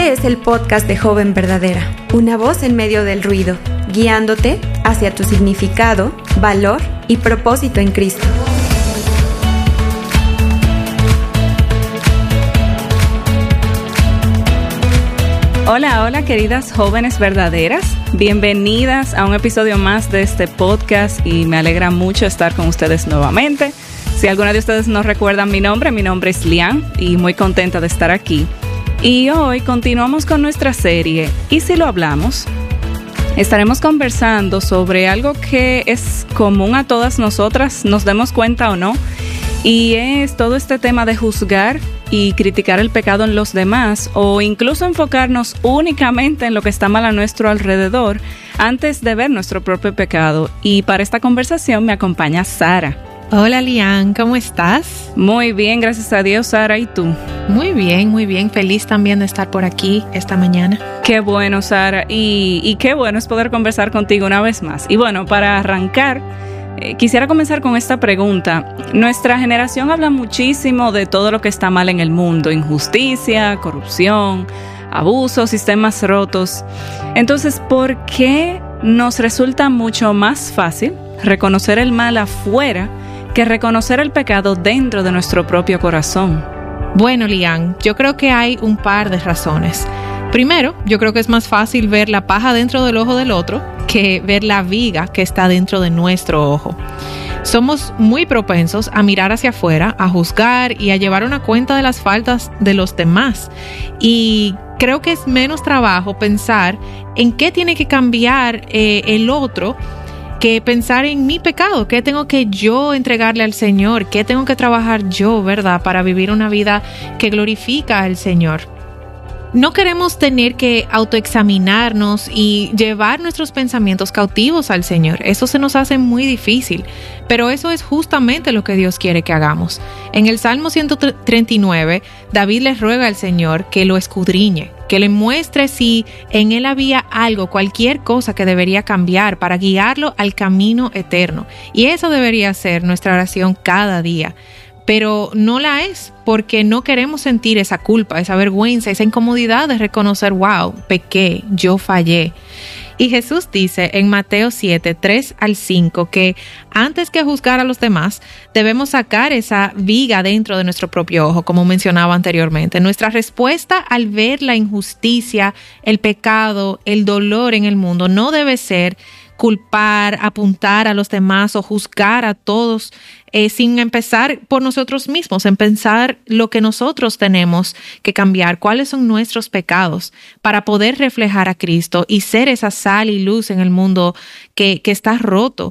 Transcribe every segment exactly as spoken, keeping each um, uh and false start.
Este es el podcast de Joven Verdadera, una voz en medio del ruido, guiándote hacia tu significado, valor y propósito en Cristo. Hola, hola queridas jóvenes verdaderas, bienvenidas a un episodio más de este podcast y me alegra mucho estar con ustedes nuevamente. Si alguna de ustedes no recuerdan mi nombre, mi nombre es Lian y muy contenta de estar aquí. Y hoy continuamos con nuestra serie ¿Y si lo hablamos? Estaremos conversando sobre algo que es común a todas nosotras, nos demos cuenta o no, y es todo este tema de juzgar y criticar el pecado en los demás o incluso enfocarnos únicamente en lo que está mal a nuestro alrededor antes de ver nuestro propio pecado. Y para esta conversación me acompaña Sara. Hola Lian, ¿cómo estás? Muy bien, gracias a Dios, Sara, ¿y tú? Muy bien, muy bien, feliz también de estar por aquí esta mañana. Qué bueno, Sara, y, y qué bueno es poder conversar contigo una vez más. Y bueno, para arrancar, eh, quisiera comenzar con esta pregunta. Nuestra generación habla muchísimo de todo lo que está mal en el mundo, injusticia, corrupción, abusos, sistemas rotos. Entonces, ¿por qué nos resulta mucho más fácil reconocer el mal afuera que reconocer el pecado dentro de nuestro propio corazón? Bueno, Lian, yo creo que hay un par de razones. Primero, yo creo que es más fácil ver la paja dentro del ojo del otro que ver la viga que está dentro de nuestro ojo. Somos muy propensos a mirar hacia afuera, a juzgar y a llevar una cuenta de las faltas de los demás. Y creo que es menos trabajo pensar en qué tiene que cambiar eh, el otro que pensar en mi pecado, qué tengo que yo entregarle al Señor, qué tengo que trabajar yo, ¿verdad? Para vivir una vida que glorifica al Señor. No queremos tener que autoexaminarnos y llevar nuestros pensamientos cautivos al Señor. Eso se nos hace muy difícil, pero eso es justamente lo que Dios quiere que hagamos. En el Salmo ciento treinta y nueve, David le ruega al Señor que lo escudriñe, que le muestre si en él había algo, cualquier cosa que debería cambiar para guiarlo al camino eterno. Y eso debería ser nuestra oración cada día. Pero no la es, porque no queremos sentir esa culpa, esa vergüenza, esa incomodidad de reconocer, wow, pequé, yo fallé. Y Jesús dice en Mateo siete, tres al cinco, que antes que juzgar a los demás, debemos sacar esa viga dentro de nuestro propio ojo, como mencionaba anteriormente. Nuestra respuesta al ver la injusticia, el pecado, el dolor en el mundo no debe ser culpar, apuntar a los demás o juzgar a todos eh, sin empezar por nosotros mismos, en pensar lo que nosotros tenemos que cambiar, cuáles son nuestros pecados para poder reflejar a Cristo y ser esa sal y luz en el mundo que, que está roto.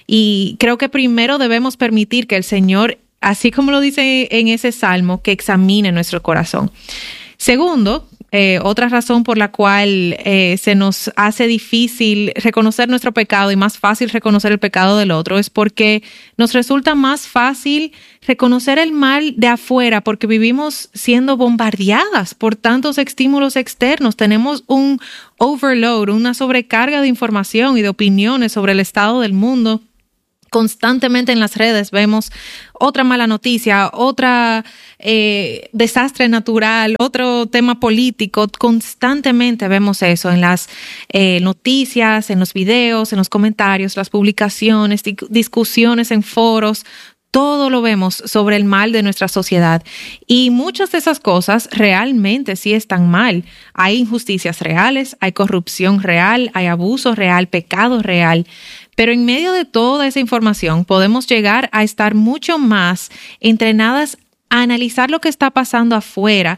Y creo que primero debemos permitir que el Señor, así como lo dice en ese salmo, que examine nuestro corazón. Segundo, Eh, otra razón por la cual eh, se nos hace difícil reconocer nuestro pecado y más fácil reconocer el pecado del otro es porque nos resulta más fácil reconocer el mal de afuera porque vivimos siendo bombardeadas por tantos estímulos externos. Tenemos un overload, una sobrecarga de información y de opiniones sobre el estado del mundo. Constantemente en las redes vemos otra mala noticia, otra eh, desastre natural, otro tema político. Constantemente vemos eso en las eh, noticias, en los videos, en los comentarios, las publicaciones, discusiones en foros. Todo lo vemos sobre el mal de nuestra sociedad y muchas de esas cosas realmente sí están mal. Hay injusticias reales, hay corrupción real, hay abuso real, pecado real. Pero en medio de toda esa información podemos llegar a estar mucho más entrenadas a analizar lo que está pasando afuera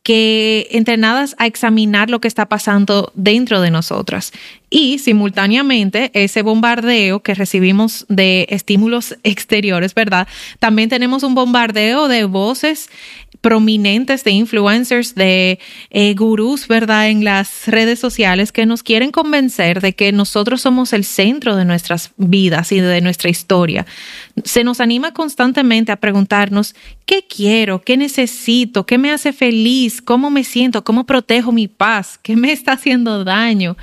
que entrenadas a examinar lo que está pasando dentro de nosotras. Y simultáneamente ese bombardeo que recibimos de estímulos exteriores, ¿verdad? También tenemos un bombardeo de voces prominentes, de influencers, de eh, gurús, ¿verdad? En las redes sociales que nos quieren convencer de que nosotros somos el centro de nuestras vidas y de nuestra historia. Se nos anima constantemente a preguntarnos ¿qué quiero? ¿Qué necesito? ¿Qué me hace feliz? ¿Cómo me siento? ¿Cómo protejo mi paz? ¿Qué me está haciendo daño?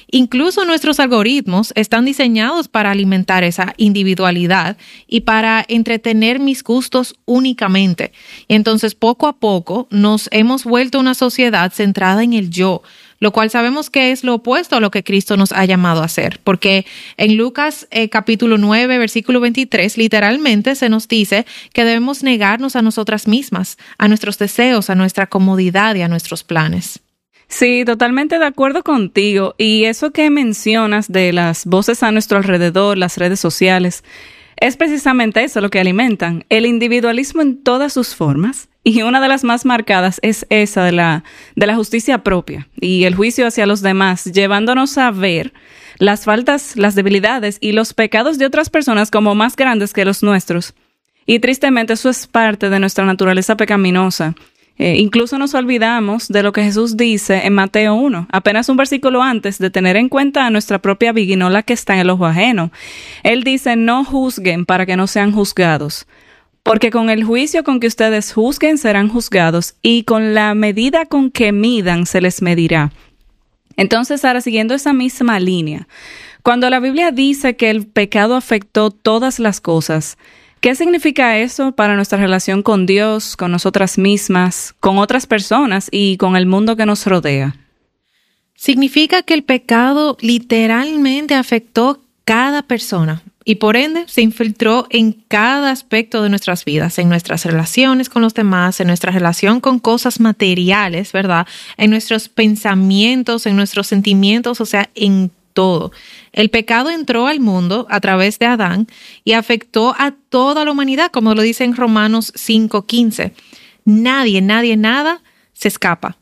Incluso nuestros algoritmos están diseñados para alimentar esa individualidad y para entretener mis gustos únicamente. Y entonces, poco a poco, nos hemos vuelto una sociedad centrada en el yo, lo cual sabemos que es lo opuesto a lo que Cristo nos ha llamado a hacer, porque en Lucas eh, capítulo nueve, versículo veintitrés, literalmente se nos dice que debemos negarnos a nosotras mismas, a nuestros deseos, a nuestra comodidad y a nuestros planes. Sí, totalmente de acuerdo contigo. Y eso que mencionas de las voces a nuestro alrededor, las redes sociales, es precisamente eso lo que alimentan, el individualismo en todas sus formas. Y una de las más marcadas es esa de la, de la justicia propia y el juicio hacia los demás, llevándonos a ver las faltas, las debilidades y los pecados de otras personas como más grandes que los nuestros. Y tristemente eso es parte de nuestra naturaleza pecaminosa. Eh, incluso nos olvidamos de lo que Jesús dice en Mateo uno, apenas un versículo antes de tener en cuenta a nuestra propia viga y no la que está en el ojo ajeno. Él dice, no juzguen para que no sean juzgados. Porque con el juicio con que ustedes juzguen serán juzgados y con la medida con que midan se les medirá. Entonces, ahora siguiendo esa misma línea, cuando la Biblia dice que el pecado afectó todas las cosas, ¿qué significa eso para nuestra relación con Dios, con nosotras mismas, con otras personas y con el mundo que nos rodea? Significa que el pecado literalmente afectó cada persona. Y por ende se infiltró en cada aspecto de nuestras vidas, en nuestras relaciones con los demás, en nuestra relación con cosas materiales, ¿verdad? En nuestros pensamientos, en nuestros sentimientos, o sea, en todo. El pecado entró al mundo a través de Adán y afectó a toda la humanidad, como lo dice en Romanos cinco quince. Nadie, nadie, nada se escapa.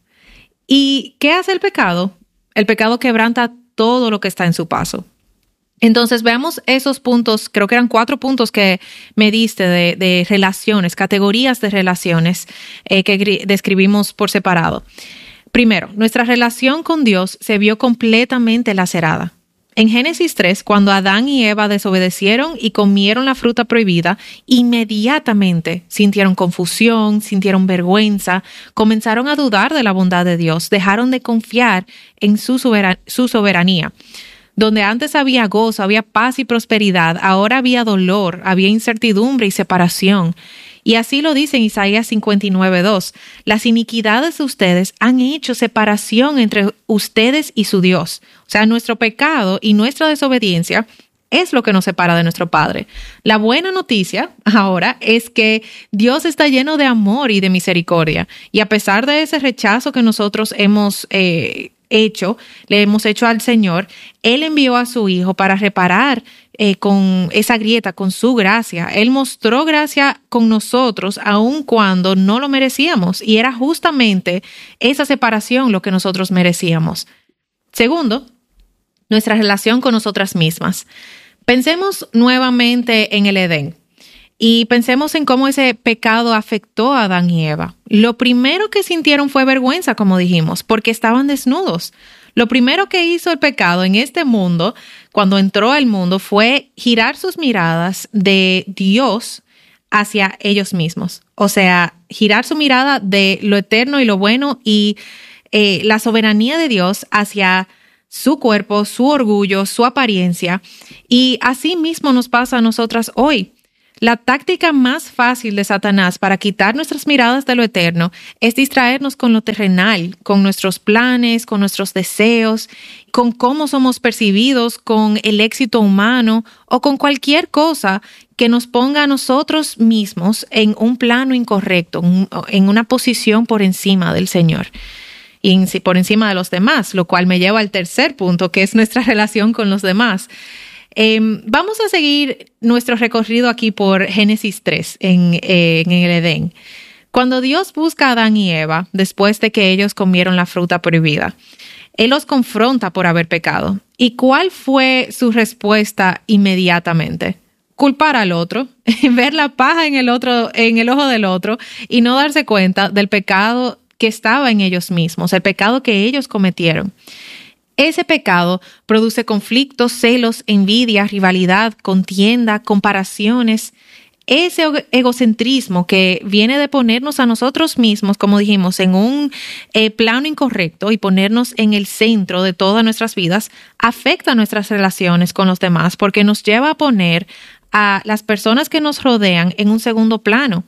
¿Y qué hace el pecado? El pecado quebranta todo lo que está en su paso. Entonces, veamos esos puntos, creo que eran cuatro puntos que me diste de, de relaciones, categorías de relaciones eh, que describimos por separado. Primero, nuestra relación con Dios se vio completamente lacerada. En Génesis tres, cuando Adán y Eva desobedecieron y comieron la fruta prohibida, inmediatamente sintieron confusión, sintieron vergüenza, comenzaron a dudar de la bondad de Dios, dejaron de confiar en su, soberan- su soberanía. Donde antes había gozo, había paz y prosperidad, ahora había dolor, había incertidumbre y separación. Y así lo dice en Isaías cincuenta y nueve dos. Las iniquidades de ustedes han hecho separación entre ustedes y su Dios. O sea, nuestro pecado y nuestra desobediencia es lo que nos separa de nuestro Padre. La buena noticia ahora es que Dios está lleno de amor y de misericordia. Y a pesar de ese rechazo que nosotros hemos eh, hecho, le hemos hecho al Señor, Él envió a su Hijo para reparar eh, con esa grieta, con su gracia. Él mostró gracia con nosotros aun cuando no lo merecíamos, y era justamente esa separación lo que nosotros merecíamos. Segundo, nuestra relación con nosotras mismas. Pensemos nuevamente en el Edén. Y pensemos en cómo ese pecado afectó a Adán y Eva. Lo primero que sintieron fue vergüenza, como dijimos, porque estaban desnudos. Lo primero que hizo el pecado en este mundo, cuando entró al mundo, fue girar sus miradas de Dios hacia ellos mismos. O sea, girar su mirada de lo eterno y lo bueno y eh, la soberanía de Dios hacia su cuerpo, su orgullo, su apariencia. Y así mismo nos pasa a nosotras hoy. La táctica más fácil de Satanás para quitar nuestras miradas de lo eterno es distraernos con lo terrenal, con nuestros planes, con nuestros deseos, con cómo somos percibidos, con el éxito humano o con cualquier cosa que nos ponga a nosotros mismos en un plano incorrecto, en una posición por encima del Señor y por encima de los demás, lo cual me lleva al tercer punto, que es nuestra relación con los demás. Eh, vamos a seguir nuestro recorrido aquí por Génesis tres en, eh, en el Edén. Cuando Dios busca a Adán y Eva, después de que ellos comieron la fruta prohibida, Él los confronta por haber pecado. ¿Y cuál fue su respuesta inmediatamente? Culpar al otro, ver la paja en el otro, en el ojo del otro y no darse cuenta del pecado que estaba en ellos mismos, el pecado que ellos cometieron. Ese pecado produce conflictos, celos, envidia, rivalidad, contienda, comparaciones. ese egocentrismo que viene de ponernos a nosotros mismos, como dijimos, en un eh, plano incorrecto y ponernos en el centro de todas nuestras vidas, afecta nuestras relaciones con los demás porque nos lleva a poner a las personas que nos rodean en un segundo plano.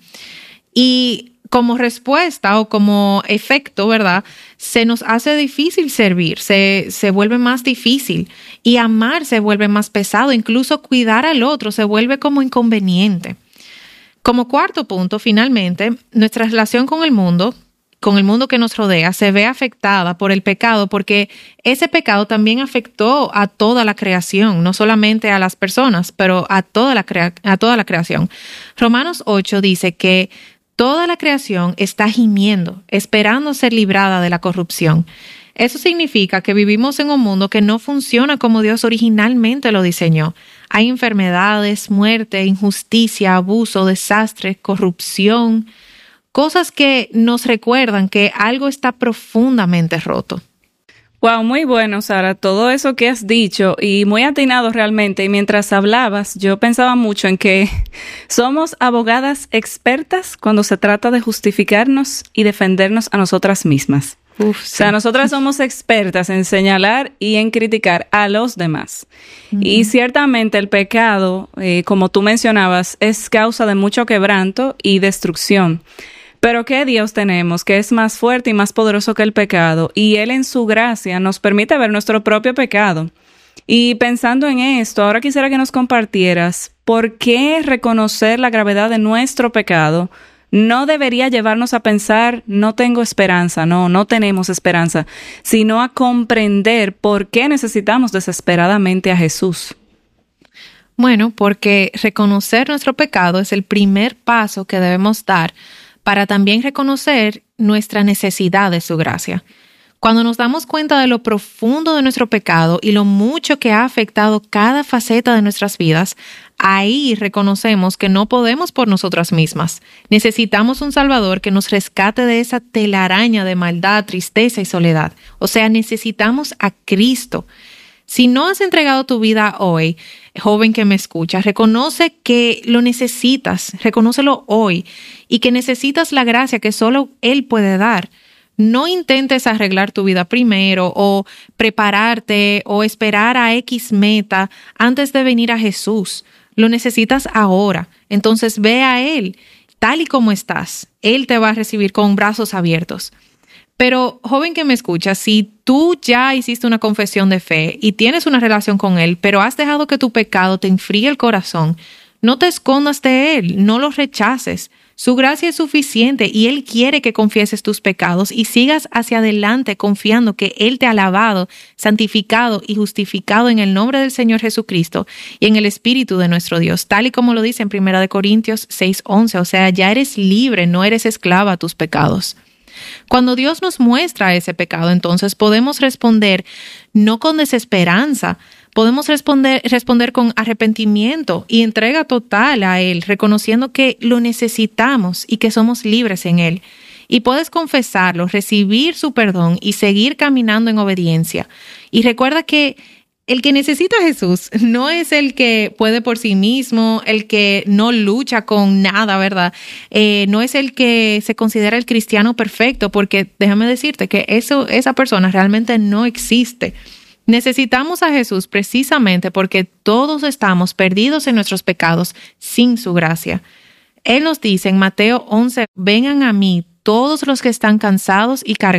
Y como respuesta o como efecto, ¿verdad? Se nos hace difícil servir, se, se vuelve más difícil y amar se vuelve más pesado, incluso cuidar al otro se vuelve como inconveniente. Como cuarto punto, finalmente, nuestra relación con el mundo, con el mundo que nos rodea, se ve afectada por el pecado porque ese pecado también afectó a toda la creación, no solamente a las personas, pero a toda la, crea- a toda la creación. Romanos ocho dice que toda la creación está gimiendo, esperando ser librada de la corrupción. Eso significa que vivimos en un mundo que no funciona como Dios originalmente lo diseñó. Hay enfermedades, muerte, injusticia, abuso, desastre, corrupción, cosas que nos recuerdan que algo está profundamente roto. Wow, muy bueno, Sara, todo eso que has dicho y muy atinado realmente. Y mientras hablabas, yo pensaba mucho en que somos abogadas expertas cuando se trata de justificarnos y defendernos a nosotras mismas. Uf, sí. O sea, nosotras somos expertas en señalar y en criticar a los demás. Uh-huh. Y ciertamente el pecado, eh, como tú mencionabas, es causa de mucho quebranto y destrucción. Pero ¿qué Dios tenemos que es más fuerte y más poderoso que el pecado? Y Él en su gracia nos permite ver nuestro propio pecado. Y pensando en esto, ahora quisiera que nos compartieras por qué reconocer la gravedad de nuestro pecado no debería llevarnos a pensar, no tengo esperanza, no, no tenemos esperanza, sino a comprender por qué necesitamos desesperadamente a Jesús. Bueno, porque reconocer nuestro pecado es el primer paso que debemos dar para también reconocer nuestra necesidad de su gracia. Cuando nos damos cuenta de lo profundo de nuestro pecado y lo mucho que ha afectado cada faceta de nuestras vidas, ahí reconocemos que no podemos por nosotras mismas. Necesitamos un Salvador que nos rescate de esa telaraña de maldad, tristeza y soledad. O sea, necesitamos a Cristo. Si no has entregado tu vida hoy, joven que me escuchas, reconoce que lo necesitas, reconócelo hoy y que necesitas la gracia que solo Él puede dar. No intentes arreglar tu vida primero o prepararte o esperar a X meta antes de venir a Jesús. Lo necesitas ahora. Entonces ve a Él, tal y como estás. Él te va a recibir con brazos abiertos. Pero, joven que me escuchas, si tú ya hiciste una confesión de fe y tienes una relación con Él, pero has dejado que tu pecado te enfríe el corazón, no te escondas de Él, no lo rechaces. Su gracia es suficiente y Él quiere que confieses tus pecados y sigas hacia adelante confiando que Él te ha lavado, santificado y justificado en el nombre del Señor Jesucristo y en el Espíritu de nuestro Dios, tal y como lo dice en Primera de Corintios seis once. O sea, ya eres libre, no eres esclava a tus pecados. Cuando Dios nos muestra ese pecado, entonces podemos responder no con desesperanza, podemos responder, responder con arrepentimiento y entrega total a Él, reconociendo que lo necesitamos y que somos libres en Él. Y puedes confesarlo, recibir su perdón y seguir caminando en obediencia. Y recuerda que el que necesita a Jesús no es el que puede por sí mismo, el que no lucha con nada, ¿verdad? Eh, no es el que se considera el cristiano perfecto, porque déjame decirte que eso, esa persona realmente no existe. Necesitamos a Jesús precisamente porque todos estamos perdidos en nuestros pecados sin su gracia. Él nos dice en Mateo once, vengan a mí todos los que están cansados y cargados